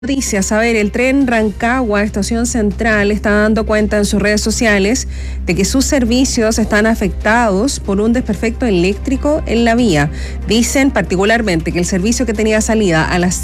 Noticias, a ver, el tren Rancagua, Estación Central, está dando cuenta en sus redes sociales de que sus servicios están afectados por un desperfecto eléctrico en la vía. Dicen particularmente que el servicio que tenía salida a las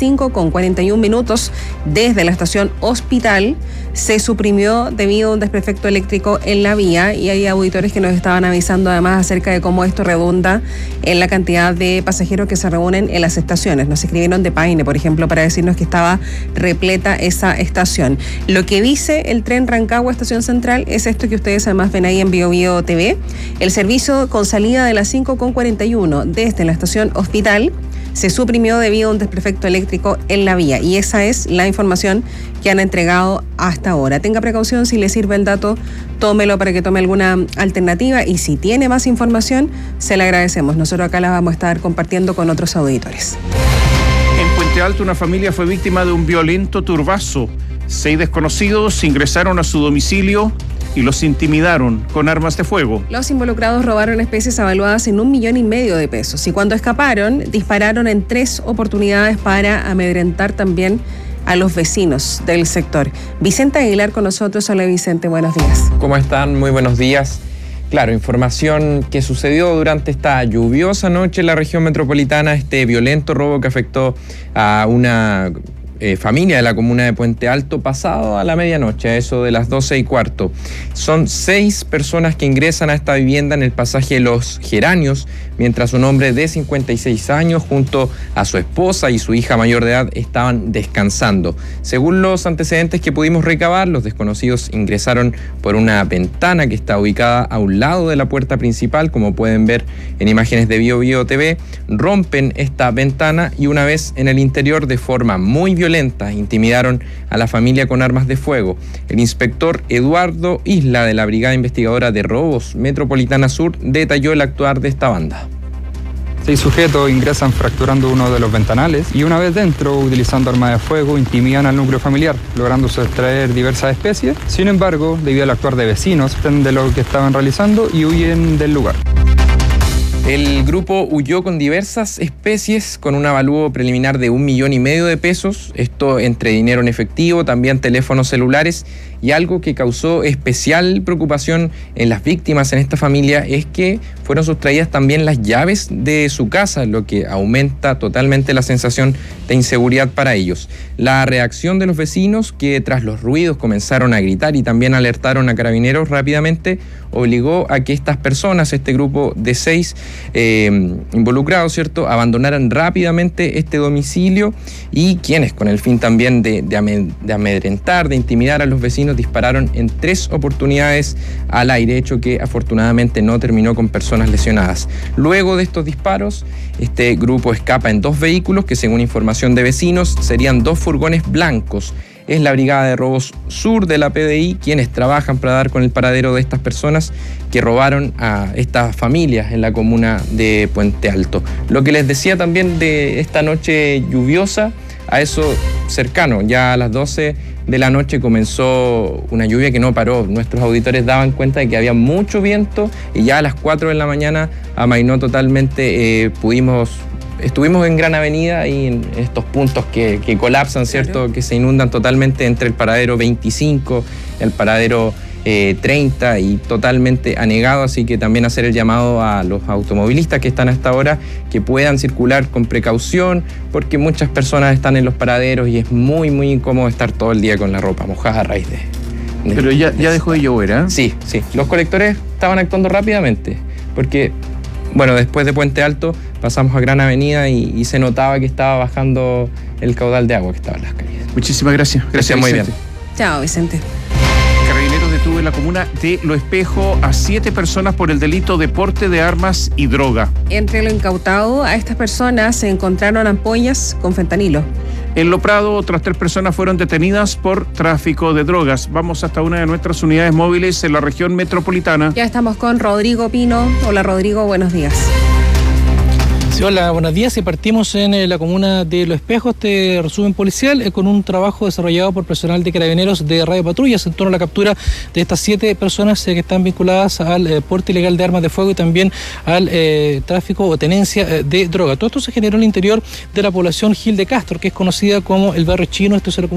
5:41 desde la estación Hospital se suprimió debido a un desperfecto eléctrico en la vía, y hay auditores que nos estaban avisando además acerca de cómo esto redunda en la cantidad de pasajeros que se reúnen en las estaciones. Nos escribieron de Paine, por ejemplo, para decirnos que estaba repleta esa estación. Lo que dice el tren Rancagua Estación Central es esto que ustedes además ven ahí en BioBio TV. El servicio con salida de las 5:41 desde la estación Hospital se suprimió debido a un desperfecto eléctrico en la vía, y esa es la información que han entregado hasta ahora. Tenga precaución, si le sirve el dato, tómelo para que tome alguna alternativa, y si tiene más información, se la agradecemos. Nosotros acá la vamos a estar compartiendo con otros auditores. En Puente Alto, una familia fue víctima de un violento turbazo. 6 desconocidos ingresaron a su domicilio y los intimidaron con armas de fuego. Los involucrados robaron especies avaluadas en $1,5 millones de pesos, y cuando escaparon, dispararon en 3 oportunidades para amedrentar también a los vecinos del sector. Vicente Aguilar con nosotros. Hola Vicente, buenos días. ¿Cómo están? Muy buenos días. Claro, información que sucedió durante esta lluviosa noche en la región metropolitana, este violento robo que afectó a una familia de la comuna de Puente Alto pasado a la medianoche, a eso de las 12:15. Son 6 personas que ingresan a esta vivienda en el pasaje Los Geranios, mientras un hombre de 56 años junto a su esposa y su hija mayor de edad estaban descansando. Según los antecedentes que pudimos recabar, los desconocidos ingresaron por una ventana que está ubicada a un lado de la puerta principal, como pueden ver en imágenes de BioBio TV, rompen esta ventana y una vez en el interior, de forma muy violenta, intimidaron a la familia con armas de fuego. El inspector Eduardo Isla, de la Brigada Investigadora de Robos Metropolitana Sur, detalló el actuar de esta banda. 6 sujetos ingresan fracturando uno de los ventanales y una vez dentro, utilizando armas de fuego, intimidan al núcleo familiar, logrando sustraer diversas especies. Sin embargo, debido al actuar de vecinos, de lo que estaban realizando y huyen del lugar. El grupo huyó con diversas especies con un avalúo preliminar de $1,5 millones de pesos, esto entre dinero en efectivo, también teléfonos celulares, y algo que causó especial preocupación en las víctimas en esta familia es que fueron sustraídas también las llaves de su casa, lo que aumenta totalmente la sensación de inseguridad para ellos. La reacción de los vecinos, que tras los ruidos comenzaron a gritar y también alertaron a carabineros rápidamente, obligó a que estas personas, este grupo de 6 involucrados, ¿cierto?, abandonaran rápidamente este domicilio, y quienes, con el fin también de amedrentar, de intimidar a los vecinos, dispararon en 3 oportunidades al aire, hecho que afortunadamente no terminó con personas lesionadas. Luego de estos disparos, este grupo escapa en 2 vehículos que, según información de vecinos, serían 2 furgones blancos. Es la Brigada de Robos Sur de la PDI quienes trabajan para dar con el paradero de estas personas que robaron a estas familias en la comuna de Puente Alto. Lo que les decía también de esta noche lluviosa, a eso cercano, ya a las 12 de la noche comenzó una lluvia que no paró. Nuestros auditores daban cuenta de que había mucho viento, y ya a las 4 de la mañana amainó totalmente. Estuvimos en Gran Avenida y en estos puntos que colapsan, ¿cierto? Claro. Que se inundan totalmente entre el paradero 25, el paradero 30, y totalmente anegado, así que también hacer el llamado a los automovilistas que están hasta ahora que puedan circular con precaución, porque muchas personas están en los paraderos y es muy, muy incómodo estar todo el día con la ropa mojada a raíz de Pero ya dejó de llover, ¿eh? Sí. Los colectores estaban actuando rápidamente, porque, bueno, después de Puente Alto pasamos a Gran Avenida y se notaba que estaba bajando el caudal de agua que estaba en las calles. Muchísimas gracias. Gracias, muy bien. Chao, Vicente. Carabineros detuvo en la comuna de Lo Espejo a 7 personas por el delito de porte de armas y droga. Entre lo incautado, a estas personas se encontraron ampollas con fentanilo. En Lo Prado, otras 3 personas fueron detenidas por tráfico de drogas. Vamos hasta una de nuestras unidades móviles en la región metropolitana. Ya estamos con Rodrigo Pino. Hola Rodrigo, buenos días. Sí, hola, buenos días. Y partimos en la comuna de Los Espejos, este resumen policial, con un trabajo desarrollado por personal de Carabineros de Radio Patrullas en torno a la captura de estas 7 personas que están vinculadas al porte ilegal de armas de fuego y también al tráfico o tenencia de droga. Todo esto se generó en el interior de la población Gil de Castro, que es conocida como el barrio chino. Esto se lo